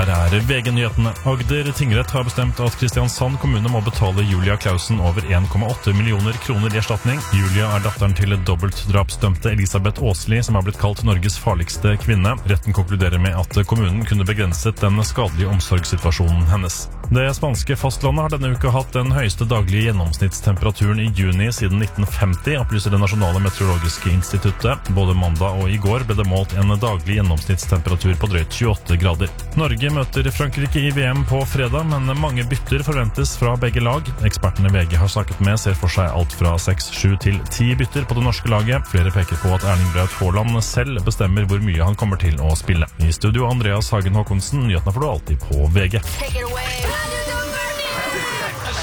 Her VG-nyhetene. Agder tingrett har bestemt at Kristiansand kommune må betale Julia Klausen over 1,8 millioner kroner i erstatning. Julia er datteren til dobbeltdrapsdømte Elisabeth Åsli, som har blitt kalt Norges farligste kvinne. Retten konkluderer med at kommunen kunne begrenset den skadelige omsorgssituasjonen hennes. Det spanske fastlandet har denne uka hatt den høyeste daglige gjennomsnittstemperaturen i juni siden 1950, opplyser det nasjonale meteorologiske instituttet. Både mandag og i går ble det målt en daglig gjennomsnittstemperatur på drøyt 28 grader. Norge møter Frankrike i VM på fredag, men mange bytter forventes fra begge lag. Ekspertene VG har snakket med ser for seg alt fra 6, 7 til 10 bytter på det norske laget. Flere peker på at Erling Braut Haaland selv bestemmer hvor mye han kommer til å spille. I studio Andreas Hagen Håkonsen, nyhetene får du alltid på VG.